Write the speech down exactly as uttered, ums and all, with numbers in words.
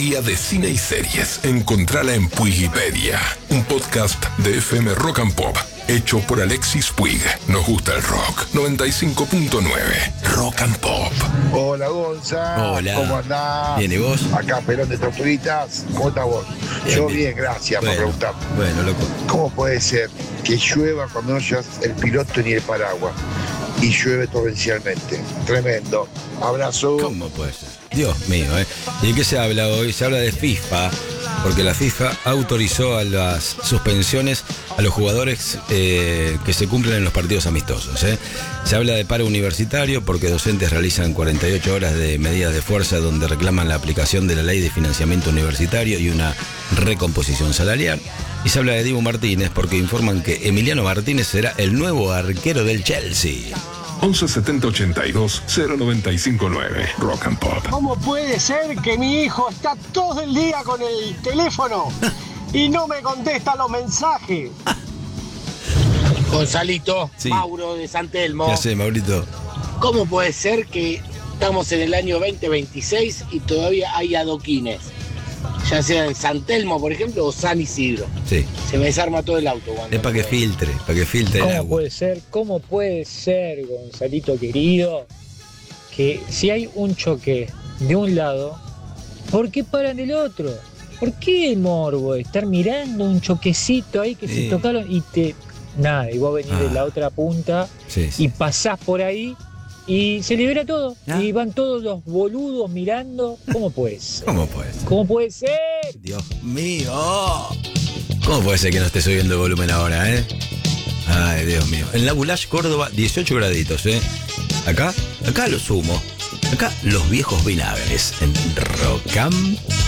Guía de cine y series. Encontrala en Puigipedia, un podcast de F M Rock and Pop, hecho por Alexis Puig. Nos gusta el rock. noventa y cinco punto nueve Rock and Pop. Hola, Gonza. Hola. ¿Cómo andás? Bien, ¿y vos? Acá, Perón de Torturitas. ¿Cómo estás vos? Bien, Yo bien. bien, gracias Bueno, por preguntar. Bueno, loco. ¿Cómo puede ser que llueva cuando no llevas el piloto ni el paraguas? Y llueve torrencialmente. Tremendo. Abrazo. ¿Cómo puede ser? Dios mío, ¿eh? ¿Y de qué se habla hoy? Se habla de FIFA, porque la FIFA autorizó a las suspensiones a los jugadores eh, que se cumplen en los partidos amistosos, ¿eh? Se habla de paro universitario porque docentes realizan cuarenta y ocho horas de medidas de fuerza donde reclaman la aplicación de la ley de financiamiento universitario y una recomposición salarial. Y se habla de Dibu Martínez porque informan que Emiliano Martínez será el nuevo arquero del Chelsea. once setenta ochenta y dos cero noventa y cinco nueve Rock and Pop. ¿Cómo puede ser que mi hijo está todo el día con el teléfono y no me contesta los mensajes? Gonzalito, Sí. Mauro de San Telmo. ¿Qué hace, Maurito? ¿Cómo puede ser que estamos en el año veinte veintiséis y todavía hay adoquines? Ya sea en San Telmo, por ejemplo, o San Isidro. Sí. Se me desarma todo el auto. cuando Es para que no- filtre, para que filtre el ¿Cómo agua. puede ser? ¿Cómo puede ser, Gonzalito querido, que si hay un choque de un lado, ¿por qué paran del otro? ¿Por qué el morbo de estar mirando un choquecito ahí que Sí. se tocaron y te... Nada, y vos venís Ah. de la otra punta Sí, sí. y pasás por ahí y se libera todo. Ah. Y van todos los boludos mirando. ¿Cómo puede ser? ¿Cómo puede ser? ¿Cómo puede ser? Dios mío. ¿Cómo puede ser que no esté subiendo el volumen ahora, eh? Ay, Dios mío. En la Bulash, Córdoba, dieciocho graditos, eh. Acá, acá lo sumo. Acá los viejos vinagres en Rock and